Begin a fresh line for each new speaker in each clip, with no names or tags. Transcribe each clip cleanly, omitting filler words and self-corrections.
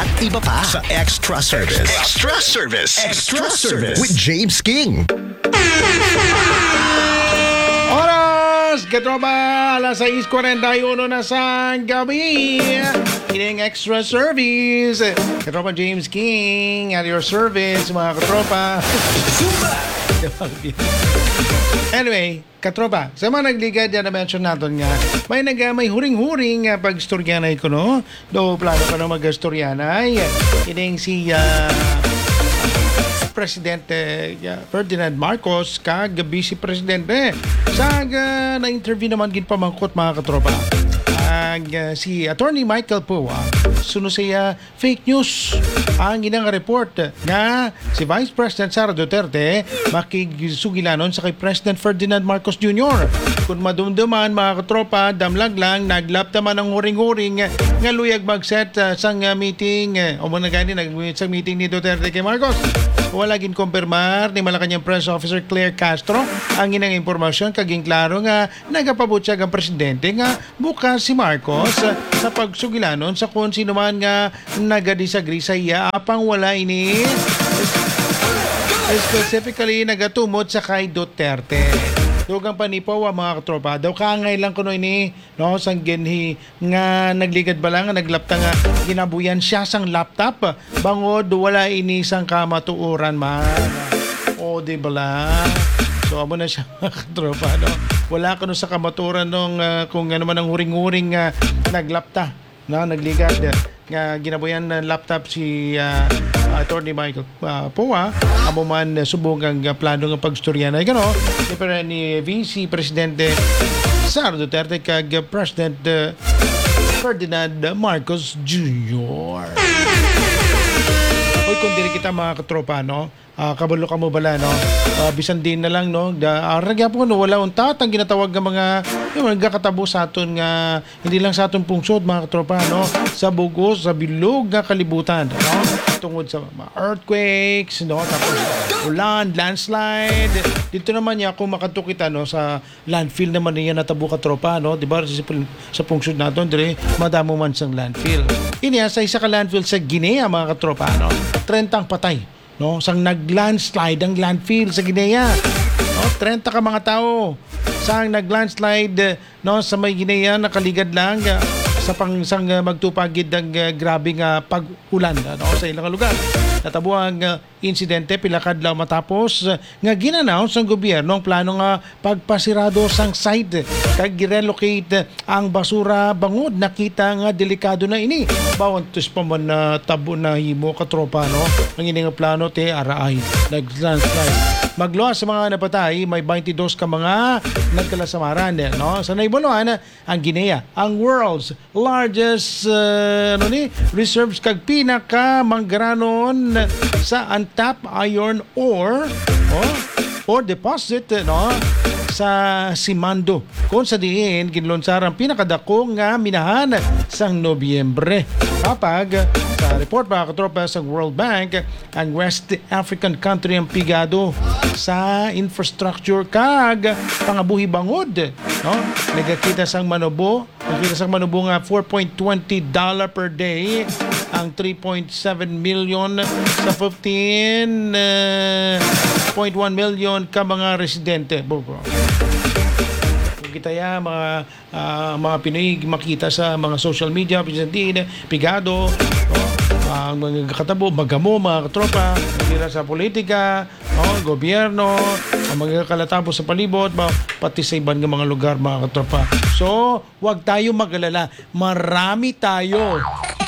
At iba pa sa Extra Service.
Extra Service.
Extra Service with James King.
Oras, katropa, alas 6:41 na sa gabi. Ining Extra Service. Katropa James King at your service, mga katropa. Anyway, katropa, sa mga nagligad yan na-mention natin nga, may huring-huring pag-storyanay ko, no? Do plano ka na mag-storyanay. Ining si Presidente Ferdinand Marcos kag Vice Presidente sa na-interview naman ginpamangkot, mga katropa. Si Attorney Michael Poe suno siya fake news ang ginang report nga si Vice President Sara Duterte makigsugilanon sa kay President Ferdinand Marcos Jr. Kung madumduman, mga katropa, damlag lang naglaptaman ang huring-huring nga luyag mag-set sang meeting o muna gani sa meeting ni Duterte kay Marcos. Wala gin kumpirmar ni Malacanang Press Officer Claire Castro ang inang impormasyon kaging klaro nga nagapabutyag ang presidente nga bukas si Marcos sa pagsugilanon sa kung sino man nga nagadisagree sa iya apang wala ini specifically nagatumod sa kay Duterte. Dugang panipaw mga katropa daw kangay lang kuno ini no sang genhi nga nagligad ba lang naglapta nga ginabuyan siya sang laptop bangod wala ini sang kamatuoran man. O di bala. So amo na siya mga katropa no. Wala kuno sa kamatuoran nung kung ano man ang huring-huring naglapta na nagligad nga ginabuyan ng laptop si Attorney Michael Poa amo man subong ang plano ng pagstorya na gano ni Vice Presidente Sara Duterte kag President Ferdinand Marcos Jr. Hoy kung dili kita mga katropa no kabalo ka mo bala no bisan din na lang no aragya po no wala unta ang ginatawag nga mga nagkakatabo sa aton nga hindi lang sa aton pungsod mga katropa no sa bugos sa bilog nga kalibutan no tungod sa mga earthquakes no tapos ulan landslide dito naman niya kung makatukita no sa landfill naman niya natabo katropa no di ba sa pungsod naton dire madamo man sang landfill ini sa isa ka landfill sa Guinea mga katropa no 30 patay no sang naglandslide ang landfill sa Guinea no 30 ka mga tao sang naglandslide no sa may Guinea nakaligad lang sa pangsang magtupagid ang grabing pag-ulan no sa ilang lugar. Natabo ang insidente pilakad lang matapos nga ginannounce ng gobyerno ang plano nga pagpasirado sang site kag gi-relocate ang basura bangod nakita nga delikado na ini. Bawon tus pa man na tabo na himo katropa no. Ang ini nga plano te araay naglandslide. Magluwas sa mga napatay, may 22 ka mga nagkalasamaran no. Sa naibuluhan ang Guinea, ang world's largest reserves kag pinaka manggaranon sa untap iron ore or deposit no sa Simandou kung sa diin ginlonsar ang pinakadako nga minahan sang Nobyembre kapag sa report mga katropa sa World Bank ang West African country ang pigado sa infrastructure kag pangabuhi bangod no nagakita sang manubo nga $4.20 per day ang 3.7 million sa 15.1 million ka mga residente. Kita ya mga Pinoy makita sa mga social media, pigado, ang mga katabo, magamo, mga katropa, nagtira sa politika, gobyerno, ang mga kalatabo sa palibot, pati sa ibang mga lugar, mga katropa. So, wag tayo mag-alala. Marami tayo.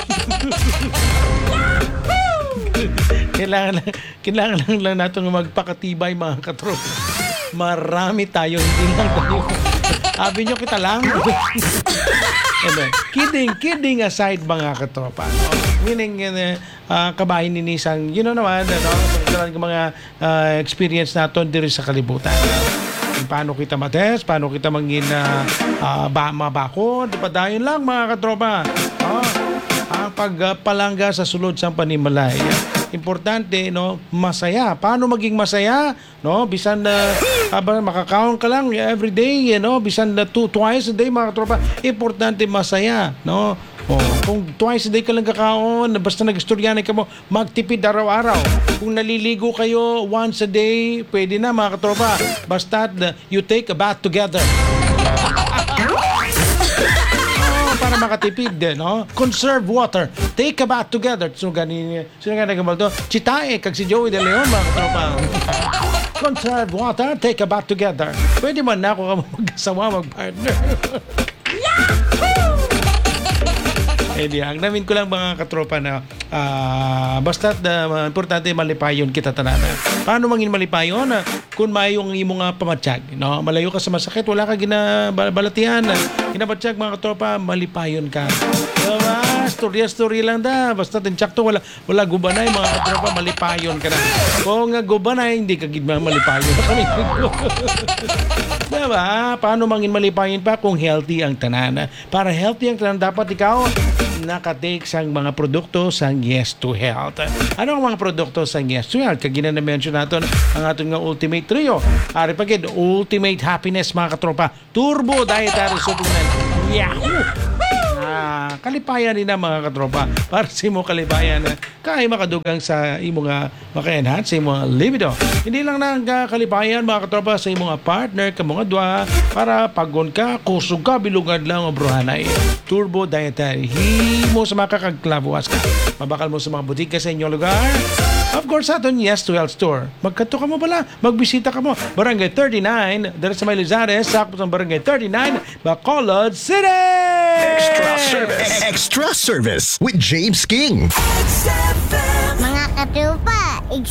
kailangan lang natin magpakatibay, mga katropa. Marami tayo, hindi lang tayo. Sabi nyo kita lang. Kidding aside, mga katropa. No? Meaning, kabahin ni Nisang, naman, mga experience natin diri sa kalibutan. Paano kita mates, paano kita mangin mabakod, padayon lang, mga katropa. Ang pagpalangga sa sulod sa panimalay. Importante masaya. Paano maging masaya? Bisan makakaon ka lang every day, bisan twice a day, mga tropa. Importante masaya, Kung twice a day ka lang kakaon, basta nag-istoryanin ka mo, magtipid araw-araw. Kung naliligo kayo once a day, pwede na mga katropa. Basta you take a bath together. Para makatipid din, no? Conserve water. Take a bath together. So, sino nga nagamal to? Chitae, kag si Joey De Leon, mga katropa. Conserve water, take a bath together. Pwede man na ako mag-asawa, mag-partner. Ang namin ko lang mga katropa na basta importante malipayon kita tanana. Paano mangin malipayon? Kung mayong imong pamatsyag, no? Malayo ka sa masakit, wala ka ginabalatian. Ginabatsyag mga katropa, malipayon ka. Diba? Storya lang da. Basta tinchak to, wala gubanay mga katropa, malipayon ka na. Kung gubanay, hindi ka malipayon. Diba? Paano mangin malipayon pa kung healthy ang tanan? Para healthy ang tanan, dapat ikaw nakatake sang mga produkto sang Yes to Health. Ano ang mga produkto sang Yes to Health? Kagina na-mention natin ang ating nga Ultimate Trio. Ari pagid, Ultimate Happiness mga katropa. Turbo Dietary Supplement. Yahoo! Kalipayan din na mga katropa. Para sa imo kalipayan, kaya makadugang sa imo nga maka-enhance sa imo libido. Hindi lang na kalipayan mga katropa sa imo nga partner, ka mga dua, para paggon ka, kusog ka, bilugad lang o bruhanay. Turbo Dietary. Himo sa makakagklabuas ka. Mabakal mo sa mga butika sa inyong lugar. Of course, aton Yes to Health Store. Magkato ka mo pala, magbisita ka mo. Barangay 39, dara sa May Lizares, sakop sa Barangay 39, Bacolod City!
Extra service with James King.
Mga katupa,